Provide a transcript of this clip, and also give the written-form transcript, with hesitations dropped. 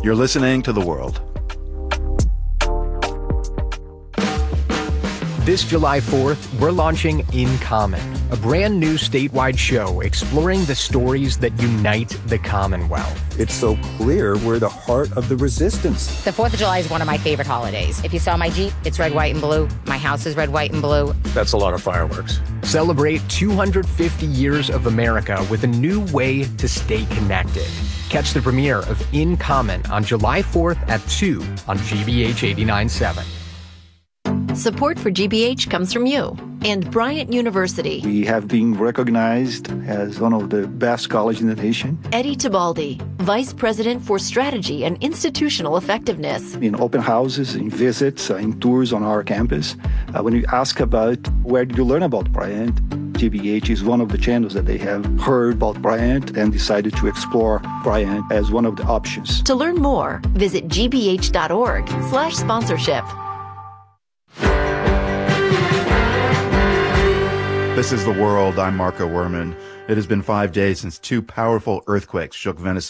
You're listening to The World. This July 4th, we're launching In Common, a brand new statewide show exploring the stories that unite the Commonwealth. It's so clear we're the heart of the resistance. The 4th of July is one of my favorite holidays. If you saw my Jeep, it's red, white, and blue. My house is red, white, and blue. That's a lot of fireworks. Celebrate 250 years of America with a new way to stay connected. Catch the premiere of In Common on July 4th at 2 on GBH 89.7. Support for GBH comes from you and Bryant University. We have been recognized as one of the best colleges in the nation. Eddie Tibaldi, Vice President for Strategy and Institutional Effectiveness. In open houses, in visits, in tours on our campus, when you ask about where did you learn about Bryant, GBH is one of the channels that they have heard about Bryant and decided to explore Bryant as one of the options. To learn more, visit gbh.org/sponsorship. This is The World. I'm Marco Werman. It has been 5 days since two powerful earthquakes shook Venezuela.